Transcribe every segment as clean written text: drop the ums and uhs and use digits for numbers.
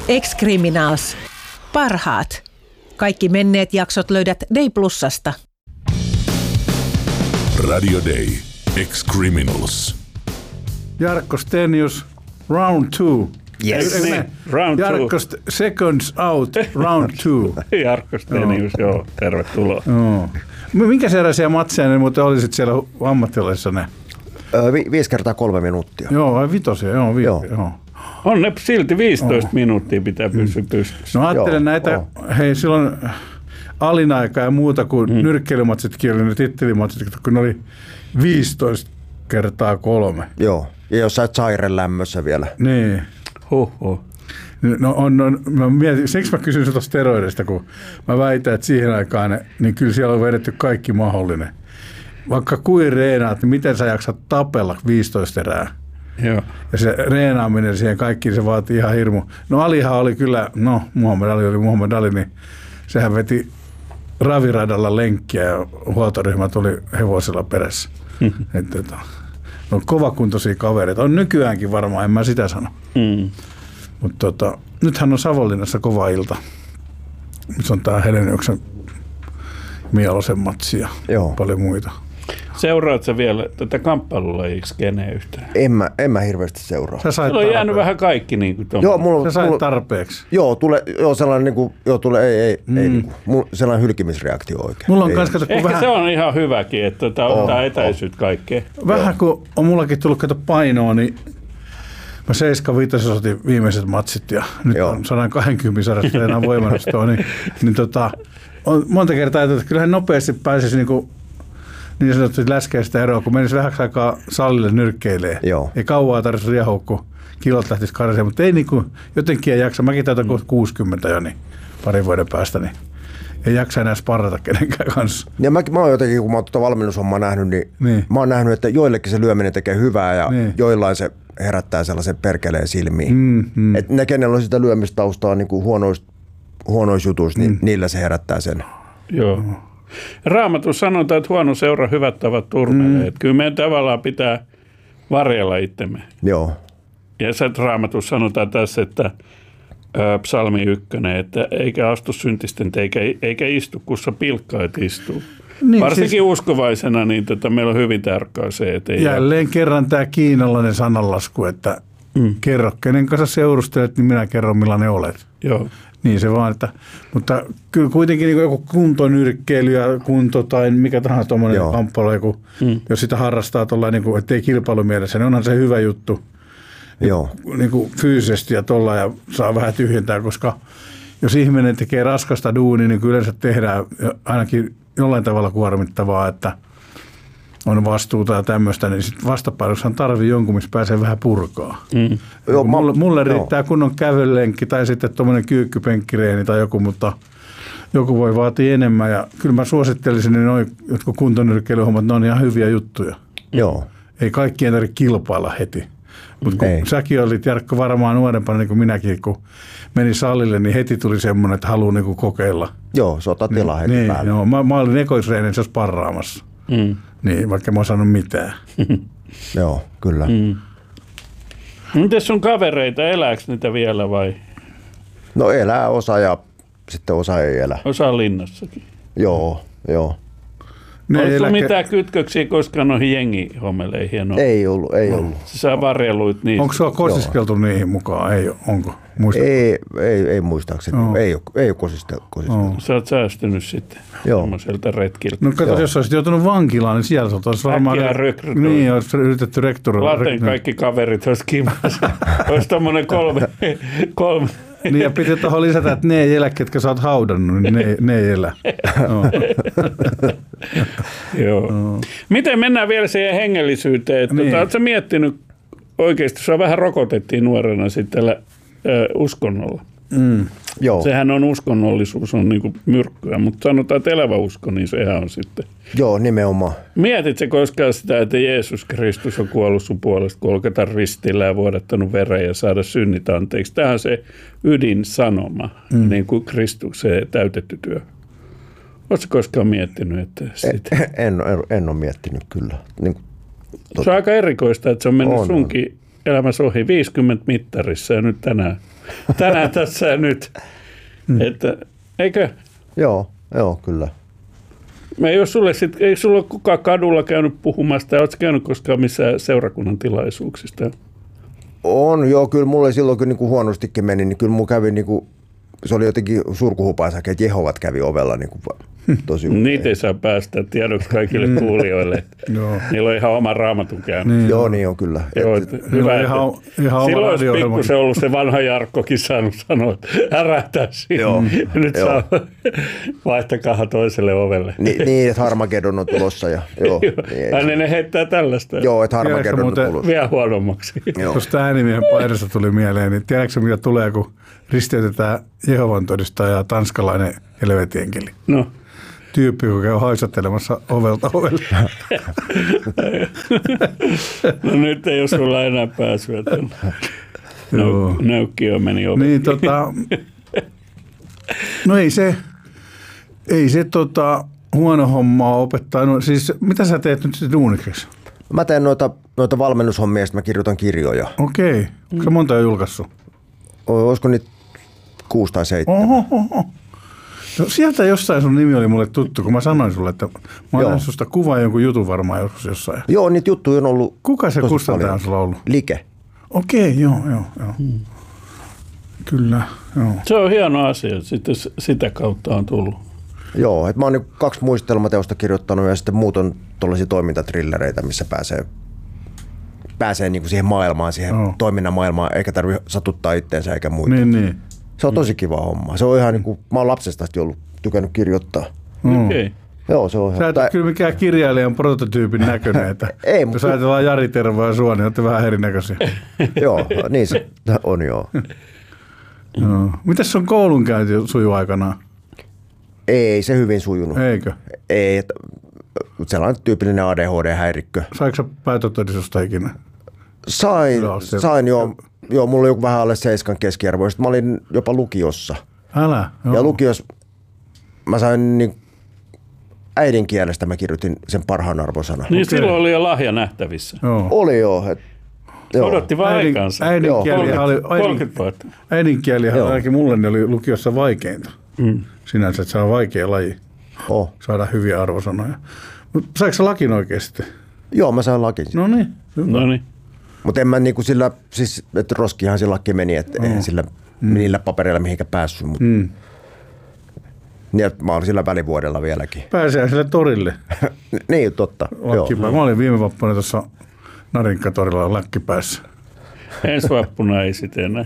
Ex-Criminals. Parhaat. Kaikki menneet jaksot löydät Day Plusasta. Radio Day. Ex-Criminals. Jarkko Stenius, round 2. Yes. Round Jarkko seconds out, round 2. Jarkko Stenius, joo, tervetuloa. No. Minkä sellaisia matseja ne muuten olisit siellä ammattilaisissa ne? 5 kertaa 3 minuuttia. Joo, vai vitosia, joo. On ne silti 15 minuuttia pitää pysyä pystyssä. No ajattelen näitä, hei silloin alinaika ja muuta kuin nyrkkeilymatsitkin oli, ne tittelimatsit, kun ne oli 15 kertaa 3. Joo, ja jossain Zairen lämmössä vielä. Niin. Huhhuh. No mä mietin, siksi mä kysyn sitä steroideista, kun mä väitän, että siihen aikaan niin kyllä siellä on vedetty kaikki mahdollinen. Vaikka kuin reenaat, niin miten sä jaksat tapella 15 erää? Joo. Ja se reenaaminen siihen kaikkiin, se vaatii ihan hirmu. No Alihan oli kyllä, Muhammad Ali oli Muhammad Ali, niin sehän veti raviradalla lenkkiä ja huoltoryhmä tuli hevosella perässä. Että, on kovakuntoisia kavereita. On nykyäänkin varmaan, en mä sitä sano. Mutta nythän on Savonlinnassa kova ilta. Se on tää Heleniuksen Mielosen matsi ja paljon muita. Seuraat sä vielä tätä kamppailulajiksi-skeneen yhtään? En mä hirveästi seuraa. Sulla on jäänyt vähän kaikki niin kuin Sä sait tarpeeksi. Sellainen niinku, ei niinku, sellainen hylkimisreaktio oikein. Mulla on ehkä vähän... se on ihan hyväkin, että ottaa etäisyyttä kaikkeen. Vähän kun on mullakin tullut painoa, niin mä 7-5 otin viimeiset matsit ja nyt on 120 sarjasta enää voimannostoa, niin on monta kertaa, että kyllähän nopeasti pääsisi niin sanotusti läskeistä eroa, kun menisi vähäksi aikaa salille nyrkkeilee. Ei kauaa tarvitse riehua, kun kilot lähtisi karsemaan, mutta ei jotenkin ei jaksa. Mäkin täytän 60 jo, niin parin vuoden päästä, niin ei jaksa enää sparrata kenenkään kanssa. Ja mä oon jotenkin, kun mä oon valmennushommaa nähnyt, niin mä oon nähnyt, että joillekin se lyöminen tekee hyvää ja joillain se herättää sellaisen perkeleen silmiin. Että ne, kenellä on sitä lyömistaustaa niin kuin huonoissa jutuissa, niin niillä se herättää sen. Joo. Raamatussa sanotaan, että huono seura hyvät tavat turmelee. Kyllä meidän tavallaan pitää varjella itsemme. Joo. Ja se Raamatussa sanotaan tässä, että psalmi 1, että eikä astu syntisten eikä istu, kussa pilkkaat istuu. Niin, varsinkin uskovaisena, niin meillä on hyvin tärkeää se, että ei... Jälleen kerran tämä kiinalainen sananlasku, että kerro kenen kanssa seurustelet, niin minä kerron millainen olet. Joo. Niin se vaan, mutta kyllä kuitenkin niin joku kuntonyrkkeily ja kunto tai mikä tahansa tuommoinen kamppailu, jos sitä harrastaa tuollainen, niin ettei kilpailumielessä, niin onhan se hyvä juttu niin kuin fyysisesti ja tuolla ja saa vähän tyhjentää, koska jos ihminen tekee raskasta duunia, niin kyllä yleensä tehdään ainakin jollain tavalla kuormittavaa, että on vastuuta ja tämmöistä, niin sitten vastapainokshan tarvii jonkun, missä pääsee vähän purkaa. Mulle riittää kunnon kävelenkki tai sitten tuommoinen kyykkypenkkireeni tai joku, mutta joku voi vaatia enemmän. Ja kyllä mä suosittelisin, niin noin jotkut kuntonyrkkeilyhommat, ne on ihan hyviä juttuja. Joo. Ei kaikkien tarvitse kilpailla heti. Mutta kun säkin olit, Jarkko, varmaan nuorempana niin kuin minäkin, kun meni salille, niin heti tuli semmoinen, että haluaa niin kuin kokeilla. Joo, sotatila heti päälle. Joo, mä olin ekoisreenissä sparraamassa. Niin, vaikka mä oon sanonut mitään. Joo, kyllä. Mites sun kavereita, elääkö niitä vielä vai? No elää osa ja sitten osa ei elä. Osa on linnassakin. Joo. Oletko mitään kytköksiä koskaan noihin jengihommeleihin? Ei ollut. Sä varjeluit niistä. Onko sua kosiskeltu niihin mukaan? Ei, onko? Ei muistaakseni. Ei ole kosiskeltu. Sä oot säästynyt sitten semmoiselta retkiltä. No kato, jos olisit joutunut vankilaan, niin siellä olisi varmaan... Niin, olisi yritetty rekrytoida. Laten kaikki kaverit olisi kimassa. Olisi tommoinen kolme. Niin ja piti tuohon lisätä, että ne ei elä, ketkä sä oot haudannut, niin ne ei elä. Joo. Miten mennään vielä siihen hengellisyyteen? Oletko sä miettinyt oikeasti, sua vähän rokotettiin nuorena sitten uskonnolla. Joo. Sehän on uskonnollisuus, on niinku myrkkyä, mutta sanotaan, että elävä usko, niin sehän on sitten. Joo, nimenomaan. Mietitkö koskaan sitä, että Jeesus Kristus on kuollut sun puolesta Golgatan ristillä ja vuodattanut veren ja saada synnit anteeksi? Tämä on se ydinsanoma, niin kuin Kristuksen täytetty työ. Oletko koskaan miettinyt, että sitä? En ole miettinyt kyllä. Niin se on aika erikoista, että se on mennyt sunkin elämässä ohi 50 mittarissa ja nyt tänään tänään tässä ja nyt. Että, eikö? Joo, kyllä. Eikö sulla ole kukaan kadulla käynyt puhumasta, oletko käynyt koskaan missään seurakunnan tilaisuuksista? On, joo, kyllä mulle silloin kun niinku huonostikin meni, niin kyllä mulla kävi niinku, se oli jotenkin surkuhupaisakin, että Jehovat kävi ovella niinku tosi usein. Niitä ei saa päästä tiedoksi kaikille kuulijoille. Niillä on ihan oma raamatun käynyt. Niin, joo, niin on kyllä. Joo, hyvä, silloin olisi pikkusen ollut se vanha Jarkkokin saanut sanoa, että ärähtää siinä. Nyt saa vaihtakaa toiselle ovelle. Niin, että Harmagedon on tulossa. Ja, ne heittää tällaista. Joo, että Harmagedon on tulossa. Vielä huonommaksi. Tuosta äänimiehen paidasta tuli mieleen, niin tiedätkö mitä tulee, kun risteytetään Jehovan todistaja ja tanskalainen helvetienkeli? No. Tyyppi, kun käy haisattelemassa ovelta ovelle. No nyt ei ole sulla enää pääsyä. Nöykki jo meni ovelle. Niin, no ei se huono hommaa opettaa. No, siis mitä sä teet nyt duunikeksi? Mä teen noita valmennushommia ja sitten mä kirjoitan kirjoja. Okei. Onko sä monta jo julkaissut? Olisiko nyt 6 tai 7? Oho. No, sieltä jossain sun nimi oli mulle tuttu, kun mä sanoin sulle, että mä olen susta kuvaa jonkun jutun varmaan jossain. Joo, niitä juttuja on ollut. Kuka se kustantaja on sulla ollut? Like. Okei, joo. Kyllä, joo. Se on hieno asia, sitten sitä kautta on tullut. Joo, että mä oon 2 muistelmateosta kirjoittanut ja sitten muut on tuollaisia toimintatrillereitä, missä pääsee niin kuin siihen maailmaan, siihen toiminnan maailmaan, eikä tarvitse satuttaa itteensä eikä muuta. Niin. Se on tosi kiva homma. Se on ihan niin kuin, mä oon lapsesta asti ollut tykännyt kirjoittaa. Okei. Joo, se on ihan. Sä et ole kyllä mikään kirjailijan prototyypin näköinen, että ei, jos ajatellaan Jari Tervoa ja sua, niin olette vähän erinäköisiä. Joo, niin se on joo. Mitäs sun koulunkäynti sujuu aikanaan? Ei se hyvin sujunut. Eikö? Ei, sellainen tyypillinen ADHD-häirikkö. Saiko sä päätotodistusta ikinä? Sain joo. Joo, mulla oli joku vähän alle 7 keskiarvoa. Sitten mä olin jopa lukiossa. Älä? Joo. Ja lukiossa mä sain niin äidinkielestä mä kirjoitin sen parhaan arvosanan. Niin silloin oli jo lahja nähtävissä. Joo. Oli joo. Odotti vaan aikansa. Äidinkielihän ainakin mulle oli lukiossa vaikeinta. Sinänsä, että se on vaikea laji. Saada hyviä arvosanoja. Mutta saiko sä lakin oikeasti? Joo, mä sain lakin. No niin. Mutta en mä niinku sillä, siis että roskihan se lakki meni, että eihän sillä niillä papereilla mihinkä päässyt. Niin, mä olin sillä välivuodella vieläkin. Pääsee sille torille. Niin, totta. Mä olin viime vappuna tuossa Narinkkatorilla läkkipäässä. Ensi vappuna ei sitten enää.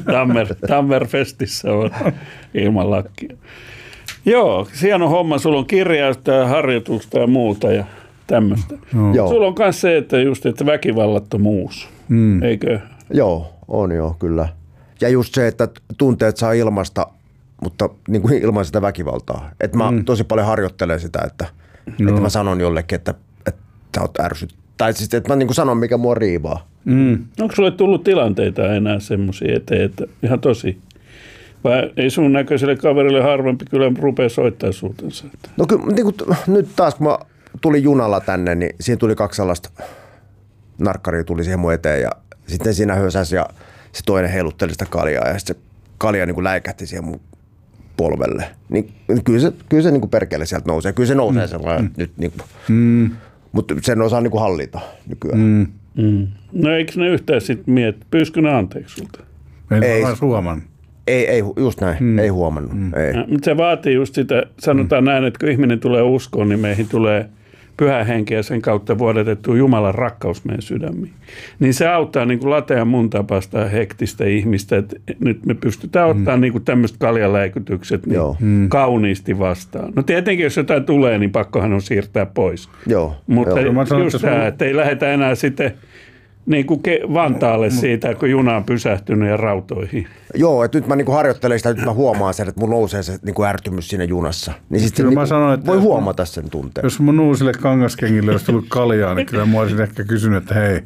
Tammerfestissä on ilman lakkia. Joo, hieno homma. Sulla on kirjausta ja harjoitusta ja muuta ja tämmöistä. Sulla on myös se, että just että väkivallattomuus, eikö? Joo, on joo, kyllä. Ja just se, että tunteet saa ilmaista, mutta niin kuin ilman sitä väkivaltaa. Että mä tosi paljon harjoittelen sitä, että mä sanon jollekin, että sä oot ärsyt. Tai siis, että mä niin kuin sanon, mikä mua riivaa. Onko sulle tullut tilanteita enää semmoisia eteen, että ihan tosi? Vai ei sun näköiselle kaverille harvempi kyllä rupea soittaa suutensa? No kyllä, niin kuin, nyt taas kun mä tulin junalla tänne, niin siinä tuli 2 sellaista narkkaria tuli siihen mun eteen ja sitten siinä hösäsi ja se toinen heilutteli sitä kaljaa ja sitten se kalja niin kuin läikähti siihen mun polvelle. Niin kyllä se niin kuin perkele sieltä nousee. Kyllä se nousee sellainen nyt niin kuin. Mutta sen osaa niin kuin hallita nykyään. No eikö ne yhtään sitten miettiä, pyyskö ne anteeksi sulta? Ei huomannut. Ei, just näin. Ei huomannut. Mutta se vaatii just sitä, sanotaan näin, että kun ihminen tulee uskoon, niin meihin tulee Pyhä Henki ja sen kautta vuodatettu Jumalan rakkaus meidän sydämiin. Niin se auttaa niin kuin latea mun tapasta hektistä ihmistä, että nyt me pystytään ottaa niin kuin tämmöiset kaljaläikytykset niin kauniisti vastaan. No tietenkin, jos jotain tulee, niin pakkohan on siirtää pois. Mutta just tämä, että ei lähdetä enää sitten niin kuin Vantaalle siitä, kun juna on pysähtynyt ja rautoihin. Joo, että nyt mä niin kuin harjoittelen sitä, nyt mä huomaan sen, että mun nousee se niin kuin ärtymys siinä junassa. Niin sitten niin voi huomata sen tunteen. Jos mun uusille kangaskengille olisi tullut kaljaa, niin kyllä mä olisin ehkä kysynyt, että hei,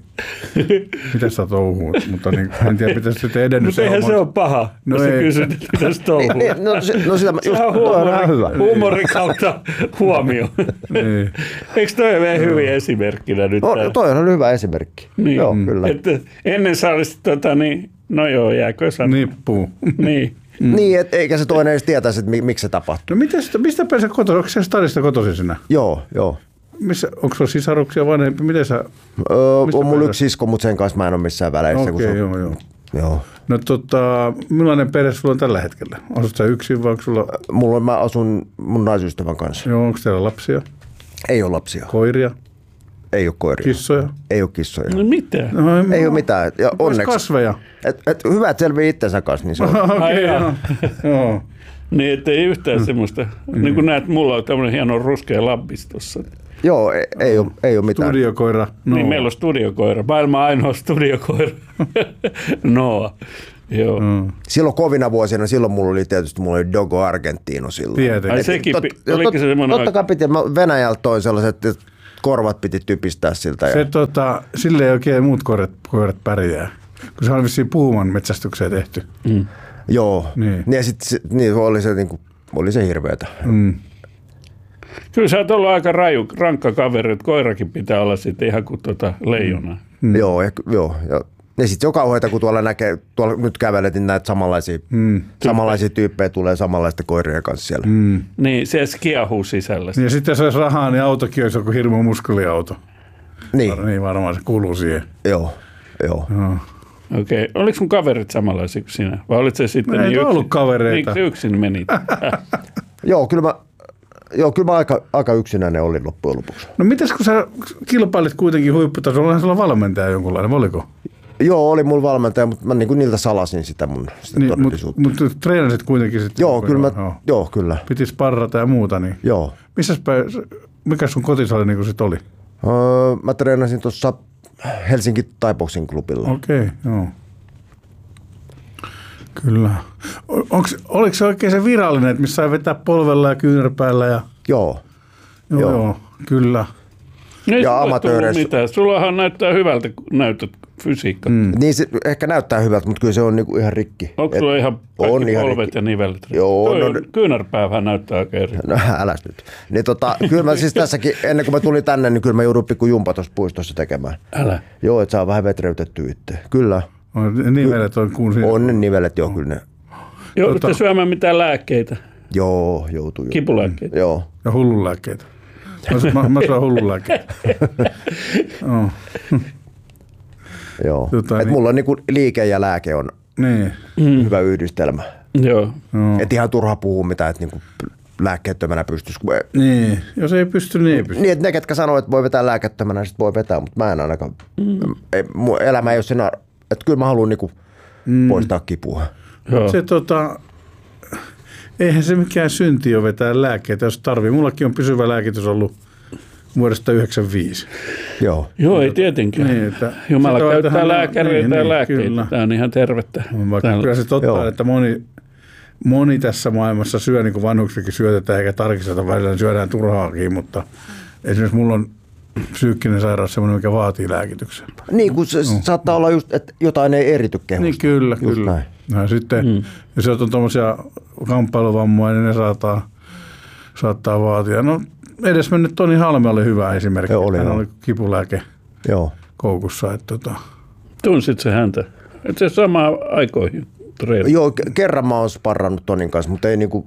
mitä sä touhuut? Mutta niin, en tiedä, pitäisi sitten edennyt. Mutta eihän se ole paha, jos sä kysyt, että pitäisi touhuut. Se on huumorin kautta huomio. Eikö toi ole hyvin esimerkkinä nyt? Toi on hyvä esimerkki. Niin. Joo, kyllä. Että ennen sä olisit No joo, jääkö sanoa? Nippuu. Niin. Niin, eikä se toinen edes tietäisi, että miksi se tapahtuu. No mistä pääsee kotoisin? Onko se Stadista kotoisin sinä? Joo. Onko sulla sisaruksia vanhempi? Miten sä... On mulla yksi sisko, mutta sen kanssa mä en ole missään väleissä. Okei, joo. No millainen perhe sulla on tällä hetkellä? Asut sä yksin vai onko sulla... Mä asun mun naisystävän kanssa. Joo, onko teillä lapsia? Ei ole lapsia. Koiria? Ei ole koiria. Kissoja? Ei ole kissoja. No mitä? No, ei ole mitään. Ja onneksi. Kasveja? Hyvä, että selviää itsensä kanssa, niin se on. Okei, joo. Niin, ettei yhtään semmoista. Niin kuin näet, mulla on tämmöinen hieno ruskea labbis tuossa. Joo, ei ole mitään. Studiokoira. No. Niin, meillä on studiokoira. Maailman ainoa studiokoira. Noa. Joo. Silloin kovina vuosina, mulla oli Dogo Argentino silloin. Tietenkin. Ai sekin, oliko se semmoinen... Totta kai piti, Venäjältä toi sellaiset, että korvat piti typistää siltä. Se sille ei oikein muut koirat pärjää, kun se on vissiin puhuman metsästykseen tehty. Joo, niin. Ja sitten oli se hirveätä. Kyllä sä oot ollut aika rankka kaveri, että koirakin pitää olla sitten ihan kuin leijona. Joo. Ja sitten joka kauheita, kun tuolla nyt kävelet, niin näitä samanlaisia tyyppejä tulee samanlaisten koirien kanssa siellä. Niin, se kiehuu sisällä. Ja sitten jos olisi rahaa, niin autokin olisi joku hirmu muskuliauto. Niin varmaan se kuuluu siihen. Joo. Okei. Oliko sun kaverit samanlaisia kuin sinä? Vai olit se sitten niin ollut kavereita. Niin yksin menit? Joo, kyllä mä aika yksinäinen olin loppujen lopuksi. No mitäs kun sä kilpailit kuitenkin huipputasolla, onhan sulla valmentaja jonkunlainen, oliko? Joo, oli mulla valmentaja, mutta mä niiltä salasin sitä todellisuutta. Mutta treenasit kuitenkin sitten? Joo, kyllä. Piti sparrata ja muuta, niin? Joo. Mikä sun kotisali niin sitten oli? Mä treenasin tuossa Helsinki Thai Boxing klubilla. Okei, joo. Kyllä. Oliko se oikein se virallinen, että missä sai vetää polvella ja kyynärpäällä? Ja... Joo, kyllä. Ei ja sulla amatööreissä. mitään. Sullahan näyttää hyvältä näytöt fysiikka. Niin se ehkä näyttää hyvältä, mutta kyllä se on niinku ihan rikki. Onko sulla ihan polvet rikki. ja nivelet? Joo. Kyynärpäähän näyttää oikein eri. No äläs nyt. Niin kyllä mä siis tässäkin, ennen kuin mä tulin tänne, niin kyllä mä joudun pikku jumpa tuossa puistossa tekemään. Älä. Joo, että saa vähän vetreytettyä itse. Kyllä. Nivelet on kuun siinä. On ne nivelet, joo, kyllä ne. Joudutte syömään mitään lääkkeitä? Joo, joutuu. Kipulääkkeitä? Joo. Ja hullunlääkkeitä. Mä saan hullunlääkkeitä. Joo. Et mulla on niinku liike ja lääke on hyvä yhdistelmä. Joo. Et ihan turha puhua mitään, että niinku lääkkeettömänä pystyisi. Niin, jos ei pysty, niin ei pysty. Niin, että ne, ketkä sanoo, että voi vetää lääkkeettömänä, sit voi vetää, mutta mä en ainakaan. Mun elämä ei ole siinä, että kyllä mä haluan niinku poistaa kipua. Se eihän se mikään synti ole vetää lääkkeitä, jos tarvii. Mullakin on pysyvä lääkitys ollut vuodesta 1995. Joo, ei tietenkään. Niin, että Jumala käyttää lääkäreitä ja lääkkeitä. Kyllä. Tämä on ihan tervettä. Kyllä se totta, että moni tässä maailmassa syö, niin kuin vanhuksikin syötetään, eikä tarkisteta, välillä syödään turhaakin, mutta esimerkiksi mulla on psyykkinen sairaus semmoinen, mikä vaatii lääkityksen. Niin, kun se saattaa olla just, että jotain ei erity kehosta. Niin, kyllä. No, sitten, jos on tuommoisia kamppailuvammoja, niin ne saattaa vaatia. No, edesmennyt Toni Halme oli hyvä esimerkki. Hän oli kipulääke koukussa. Tunsit se häntä? Että se samaan aikoihin treenasi? Joo, kerran mä oon sparrannut Tonin kanssa, mutta ei niinku...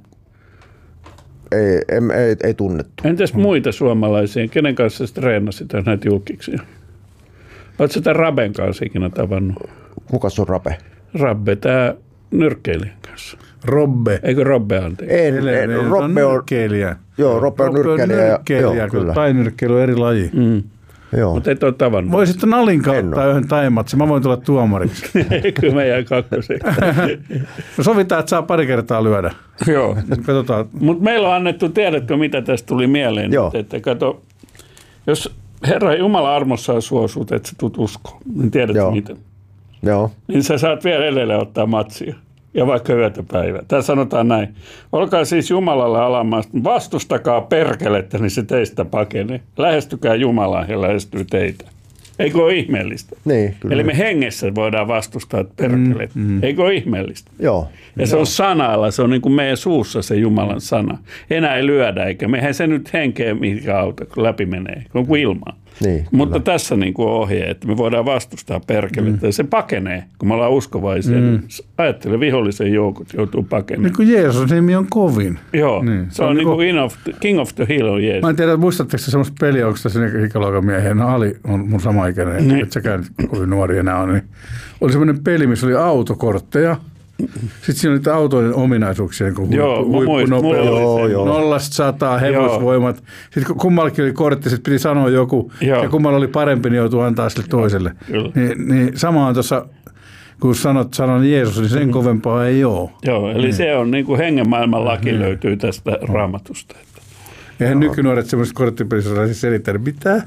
Ei tunnettu. Entäs muita suomalaisia? Kenen kanssa sä treenasit näitä julkiksia? Oletko sitä Raben kanssa ikinä tavannut? Kukas on Rabe? Rabbe, tämä nyrkkeilijän kanssa. Robbe. Eikö Robbe anteeksi? Robbe on nyrkkeilijä. Joo, Robbe on nyrkkeilijä. Joo, kyllä. Tai-nyrkkeily on eri laji. Joo. Mutta et ole tavannut. Voi sitten Nalin kautta yhden taimatsi. Mä voin tulla tuomariksi. Kyllä mä jäin kakkoseksi. Sovitaan, että saa pari kertaa lyödä. Joo. Katsotaan. Mutta meillä on annettu, tiedätkö mitä tästä tuli mieleen? Joo. Että kato, jos Herra Jumala armossaan suo sut, että sä tulet uskoon, niin tiedätkö miten? Joo. Niin sä saat vielä edelleen ottaa matsia. Ja vaikka yötä päivää. Tää sanotaan näin. Olkaa siis Jumalalle alamaista. Vastustakaa perkelettä, niin se teistä pakenee. Lähestykää Jumalaa ja lähestyy teitä. Eikö ole ihmeellistä? Niin, kyllä. Eli me hengessä voidaan vastustaa perkelettä. Eikö ole ihmeellistä? Joo. Ja se on sanalla, se on niin kuin meidän suussa se Jumalan sana. Enää ei lyödä, eikä mehän se nyt henkeä mikä auta, kun läpi menee, kuin ilmaa. Niin, mutta tässä niin kuin ohje, että me voidaan vastustaa perkelettä. Se pakenee, kun me ollaan uskovaisia. Ajattele, vihollisen joukot joutuu pakenemaan. Niin kuin Jeesus nimi on kovin. Joo, se on niin kuin King of the Hill on Jeesus. Mä en tiedä, muistatteko semmoista peliä, onko tässä ikäluokan miehiä? No Ali on mun sama ikäinen, että sekään kovin nuori enää on. Niin oli semmoinen peli, missä oli autokortteja. Sitten siinä oli niitä autojen ominaisuuksia, niin kuin huippunopeus, 0-100, hevosvoimat. Sitten kummallakin oli kortti, sitten piti sanoa joku, ja kummalla oli parempi, niin joutui antaa sille toiselle. Niin sama on tuossa, kun sanon Jeesus, niin sen kovempaa ei ole. Joo, eli se on niin kuin hengen maailman laki löytyy tästä Raamatusta. Eihän nykynuoret semmoiset korttipelissä siis selittää, mitä?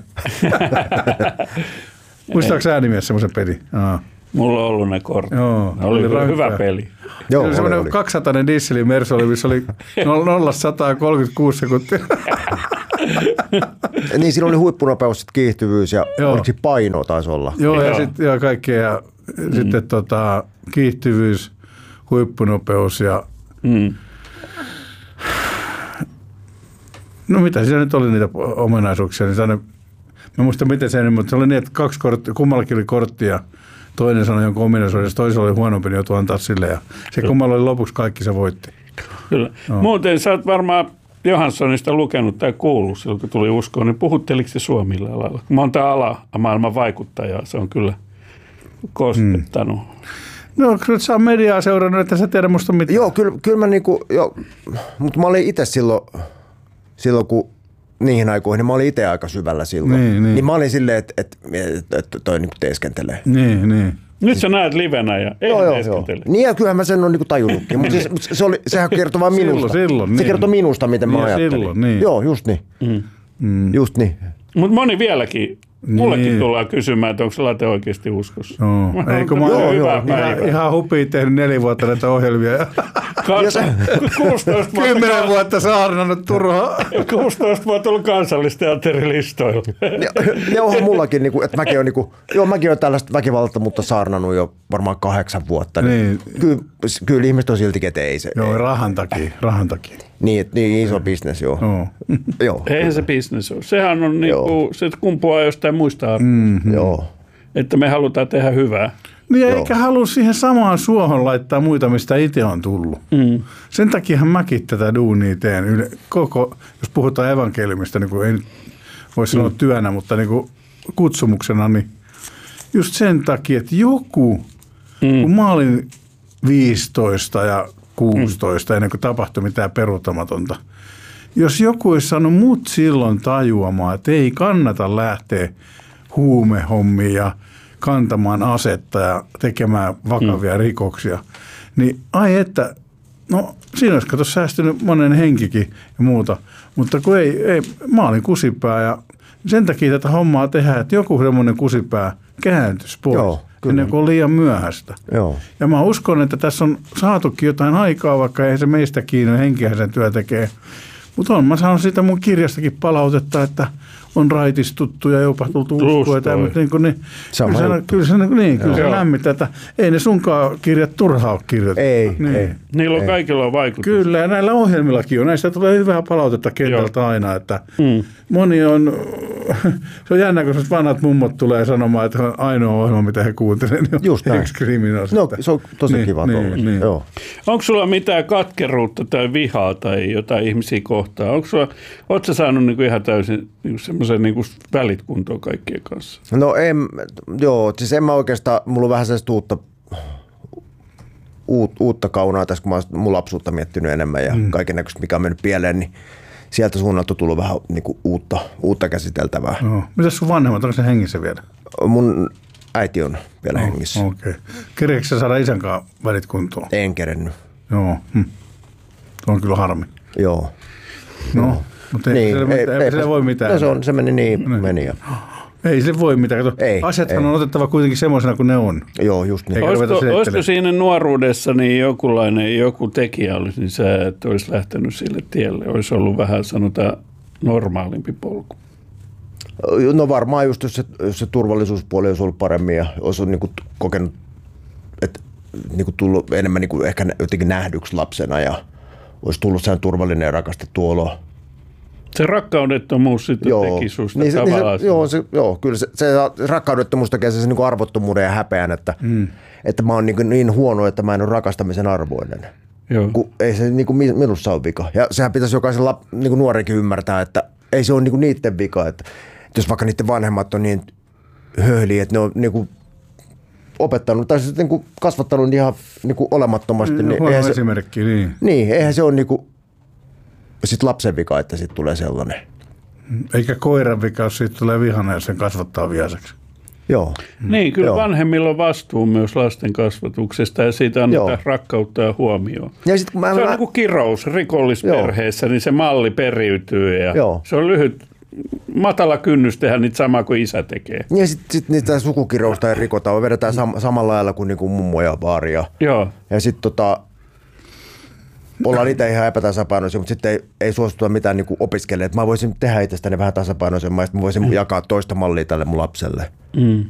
Muistaako sä äänimies semmoisen pelin? Mulla on ollut ne kortit. Joo, oli hyvä peli. Joo, oli semmoinen 200 dieselin Mersu, missä oli 0-136 sekuntia. Niin, siinä oli huippunopeus, kiihtyvyys ja oliko paino taisi olla. Joo, ja sitten kaikkea. Ja sitten kiihtyvyys, huippunopeus ja... No mitä, siinä nyt oli niitä ominaisuuksia. Niin mä muistan miten se, mutta se oli niin, että kummallakin oli kortti ja toinen sanoi jonkun ominaisuudessa, toisella oli huonompi, niin joutui antaa sille. Ja se kummalla oli lopuksi kaikki, se voitti. Kyllä. No. Muuten sä oot varmaan Johanssonista lukenut tai kuullut silloin, kun tuli uskoon, niin puhutteliko se suomilla alalla? Mä oon tää maailman vaikuttaja, se on kyllä koskettanut. No kyllä sä oon mediaa seurannut, että sä tiedä musta mitään. Joo, kyllä mä niinku, mutta mä olin itse silloin kun niihin aikoihin, niin mä olin itse aika syvällä silloin. Niin mä olin silleen, että toi niinku teeskentelee. Niin. Nyt sä näet livenä ja ei teeskentele. Niin ja kyllähän mä sen on niinku tajunnutkin, mutta sehän kertoo vaan minusta. Silloin, se kertoo minusta, miten mä ajattelin. Silloin, niin. Joo, just niin. Just niin. Mutta moni vieläkin. Mullekin tullaan kysymään, että onko se late oikeasti uskossa. Eikö mä ihan hupia tehnyt 4 vuotta näitä ohjelmia. 10 vuotta saarnannut turhaa. 16 vuotta ollut Kansallisteatterilistoilla. Ne onhan mullakin, että mäkin olen tällaista väkivaltaa, mutta saarnannut jo varmaan 8 vuotta. Niin. Kyllä ihmiset on siltikin, että ei se. Joo, rahan takia. Niin iso bisnes, joo. Eihän se bisnes ole. Sehän on niinku, se kumpuaa jostain muista arvoista. Joo. Että me halutaan tehdä hyvää. Niin eikä halua siihen samaan suohon laittaa muita, mistä itse on tullut. Sen takiahan mäkin tätä duunia teen. Jos puhutaan evankeliumista, niin kuin ei voi sanoa työnä, mutta niin kuin kutsumuksena, niin just sen takia, että joku, kun mä olin 15 ja 16 ennen kuin tapahtui mitään peruuttamatonta. Jos joku olisi saanut mut silloin tajuamaan, että ei kannata lähteä huumehommiin ja kantamaan asetta ja tekemään vakavia rikoksia, niin no siinä olisi kato säästynyt monen henkikin ja muuta. Mutta kun ei mä olin kusipää ja sen takia tätä hommaa tehdään, että joku semmoinen kusipää kääntyisi pois. Joo. Ennen kuin on liian myöhäistä. Joo. Ja mä uskon, että tässä on saatukin jotain aikaa, vaikka ei se meistä kiinni, henkihän sen työ tekee. Mutta mä sanon siitä mun kirjastakin palautetta, että on raitistuttu ja jopa tultu uskoa. Kyllä se lämmittää, että ei ne sunkaan kirjat turhaa ole kirjoitettu. Ei. Niillä on kaikilla on vaikutus. Kyllä, ja näillä ohjelmillakin on. Näistä tulee hyvää palautetta kentältä aina, että moni on, se on jännä, kun vanhat mummot tulee sanomaan, että on ainoa ohjelma, mitä he kuuntelevat, niin just näin. No, se on tosi kiva. Niin. Joo. Onko sulla mitään katkeruutta tai vihaa tai jotain ihmisiä kohtaan? Oletko sä saanut niinku ihan täysin niinku semmoisen niinku välit kuntoon kaikkien kanssa? No siis en mä oikeastaan, mulla on vähän sellaista uutta kaunaa tässä, kun mä oon mun lapsuutta miettinyt enemmän ja kaikennäköistä, mikä on mennyt pieleen, niin sieltä suunnalta on tullut vähän niinku uutta käsiteltävää. Mitäs sun vanhemmat, onko se hengissä vielä? Mun äiti on vielä hengissä. Okei. Kereekö sä saada isän kanssa välit kuntoon? En kerennyt. Joo. Se on kyllä harmi. Joo. No, mutta ei sille voi mitään. No se meni niin. Meni. Ei sille voi mitään. Asiathan on otettava kuitenkin semmoisena kuin ne on. Joo, just niin. Olisiko siinä nuoruudessa niin joku tekijä olisi, niin sä et olisi lähtenyt sille tielle? Olisi ollut vähän, sanotaan, normaalimpi polku? No varmaan just, jos se turvallisuuspuoli olisi ollut paremmin ja olisi niin kuin kokenut, että niin kuin tullut enemmän niin kuin ehkä jotenkin nähdyksi lapsena ja olisi tullut sehän turvallinen ja rakastettu olo. Se rakkaudettomuus sitten teki susta tavallaan. Kyllä se rakkaudettomuus tekee se niin kuin arvottomuuden ja häpeän, että mä oon niin huono, että mä en ole rakastamisen arvoinen. Kun ei se niin kuin minussa ole vika. Ja sehän pitäisi jokaisella niin kuin nuorenkin ymmärtää, että ei se ole niin kuin niiden vika. Että jos vaikka niiden vanhemmat on niin höhliä, että ne on niin kuin opettanut tai siis niin kuin kasvattanut ihan niin kuin olemattomasti. Huono esimerkki, niin. Niin, eihän se ole niin kuin sit lapsen vika, että sitten tulee sellainen. Eikä koiran vika, jos siitä tulee vihana ja sen kasvattaa vihaseksi. Joo. Niin, kyllä vanhemmilla on vastuu myös lasten kasvatuksesta ja siitä annetaan rakkautta ja huomioon. Ja sit, se on niin kuin kirous rikollisperheessä, niin se malli periytyy ja se on lyhyt, matala kynnys tehdä niitä samaa kuin isä tekee. Ja sitten niitä sukukirousta ei rikota, vedetään samalla lailla kuin niinku mummo ja vaari. Ja sitten ollaan itse ihan epätasapainoisia, mutta sitten ei suostuta mitään niinku opiskelemaan. Mä voisin tehdä itsestäni vähän tasapainoisemmin, ja sitten mä voisin jakaa toista mallia tälle mun lapselle.